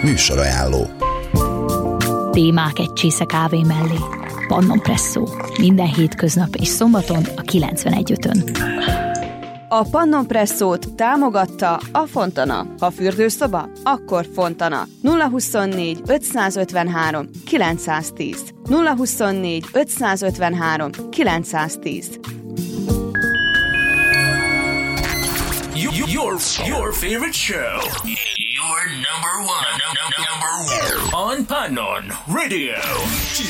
Műsorajánló. Témák egy csésze kávé mellé. Pannon Presszó. Minden hétköznap és szombaton a 91.5-ön. A Pannon Presszót támogatta a Fontana. Ha fürdőszoba, akkor Fontana. 024 553 910. 024 553 910. Your favorite show. Your number one on Pannon Radio.